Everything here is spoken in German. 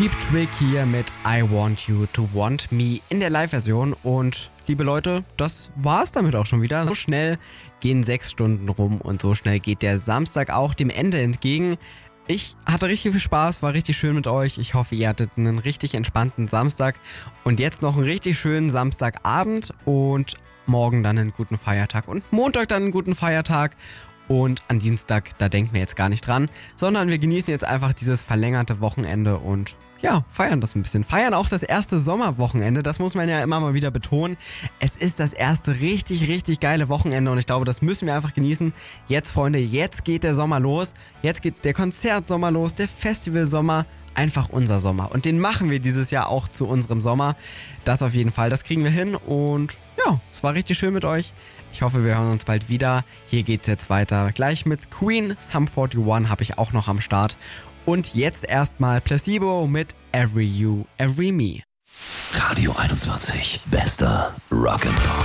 Cheap Trick hier mit I Want You to Want Me in der Live-Version. Und liebe Leute, das war's damit auch schon wieder. So schnell gehen 6 Stunden rum und so schnell geht der Samstag auch dem Ende entgegen. Ich hatte richtig viel Spaß, war richtig schön mit euch. Ich hoffe, ihr hattet einen richtig entspannten Samstag und jetzt noch einen richtig schönen Samstagabend und morgen dann einen guten Feiertag und Montag dann einen guten Feiertag. Und an Dienstag, da denken wir jetzt gar nicht dran, sondern wir genießen jetzt einfach dieses verlängerte Wochenende und ja, feiern das ein bisschen. Feiern auch das erste Sommerwochenende, das muss man ja immer mal wieder betonen. Es ist das erste richtig, richtig geile Wochenende und ich glaube, das müssen wir einfach genießen. Jetzt, Freunde, jetzt geht der Sommer los. Jetzt geht der Konzertsommer los, der Festivalsommer. Einfach unser Sommer. Und den machen wir dieses Jahr auch zu unserem Sommer. Das auf jeden Fall, das kriegen wir hin. Und ja, es war richtig schön mit euch. Ich hoffe, wir hören uns bald wieder. Hier geht's jetzt weiter. Gleich mit Queen, Sum 41 habe ich auch noch am Start. Und jetzt erstmal Placebo mit Every You, Every Me. Radio 21, bester Rock'n'Roll.